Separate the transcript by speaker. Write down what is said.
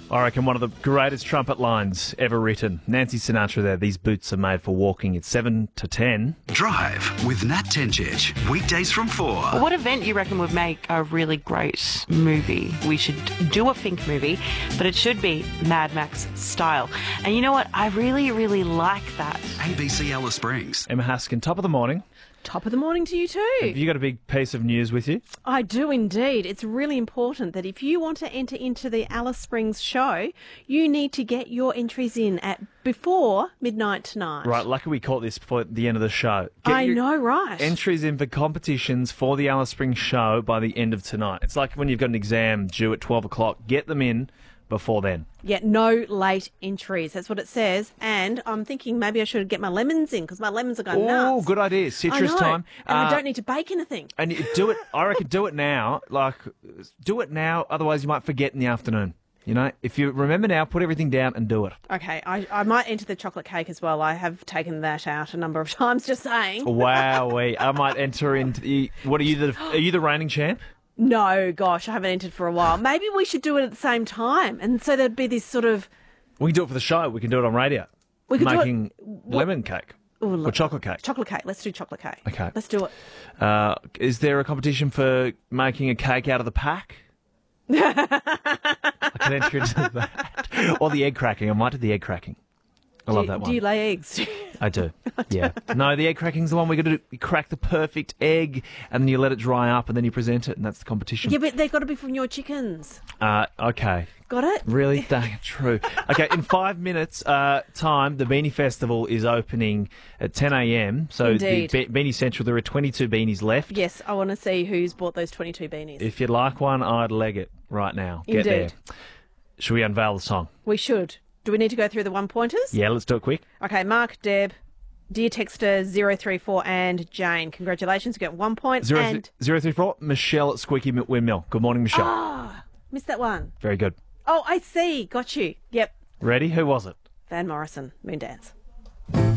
Speaker 1: I reckon one of the greatest trumpet lines ever written. Nancy Sinatra there, these boots are made for walking. It's 7 to 10.
Speaker 2: Drive with Nat Tencic. Weekdays from 4.
Speaker 3: What event you reckon would make a really great movie? We should do a Fink movie, but it should be Mad Max style. And you know what? I really, really like that.
Speaker 2: ABC Alice Springs.
Speaker 1: Emma Haskin, top of the morning.
Speaker 4: Top of the morning to you
Speaker 1: Have
Speaker 4: too.
Speaker 1: you got a big piece of news with you?
Speaker 4: I do indeed. It's really important that if you want to enter into the Alice Springs show, you need to get your entries in at before midnight tonight.
Speaker 1: Right, lucky we caught this before the end of the show.
Speaker 4: I know, right?
Speaker 1: Entries in for competitions for the Alice Springs show by the end of tonight. It's like when you've got an exam due at 12 o'clock. Get them in before then.
Speaker 4: Yeah, no late entries. That's what it says. And I'm thinking maybe I should get my lemons in because my lemons are going
Speaker 1: Oh,
Speaker 4: nuts.
Speaker 1: good idea. Citrus
Speaker 4: I know.
Speaker 1: time.
Speaker 4: And I don't need to bake anything.
Speaker 1: And you do it, I reckon, do it now. Do it now. Otherwise, you might forget in the afternoon. You know, if you remember now, put everything down and do it.
Speaker 4: Okay, I might enter the chocolate cake as well. I have taken that out a number of times, just saying.
Speaker 1: Wowee. I might enter into what are you the reigning champ?
Speaker 4: No, gosh, I haven't entered for a while. Maybe we should do it at the same time. And so there'd be this sort of...
Speaker 1: We can do it for the show. We can do it on radio.
Speaker 4: We could
Speaker 1: Making
Speaker 4: do it...
Speaker 1: lemon cake.
Speaker 4: Ooh,
Speaker 1: Or chocolate cake.
Speaker 4: Chocolate cake. Let's do chocolate cake.
Speaker 1: Okay.
Speaker 4: Let's do it.
Speaker 1: Is there a competition for making a cake out of the pack? I can enter into that. Or the egg cracking. I might do the egg cracking. I love that one.
Speaker 4: Do you lay eggs?
Speaker 1: I do. Yeah. No, the egg cracking's the one we got to do. You crack the perfect egg and then you let it dry up and then you present it and that's the competition.
Speaker 4: Yeah, but they've got to be from your chickens.
Speaker 1: Okay.
Speaker 4: Got it?
Speaker 1: Really? Dang, true. Okay, in 5 minutes time, the Beanie Festival is opening at 10 a.m. So
Speaker 4: Indeed.
Speaker 1: the Beanie Central, there are 22 beanies left.
Speaker 4: Yes, I want to see who's bought those 22 beanies.
Speaker 1: If you'd like one, I'd leg it right now. Get there.
Speaker 4: Indeed.
Speaker 1: Should we unveil the song?
Speaker 4: We should. Do we need to go through the one-pointers?
Speaker 1: Yeah, let's do it quick.
Speaker 4: Okay, Mark, Deb, Dear Texter 034 and Jane. Congratulations, you get 1 point.
Speaker 1: 034, Michelle at Squeaky Windmill. Good morning, Michelle.
Speaker 4: Missed that one.
Speaker 1: Very good.
Speaker 4: Oh, I see. Got you. Yep.
Speaker 1: Ready? Who was it?
Speaker 4: Van Morrison, Moondance.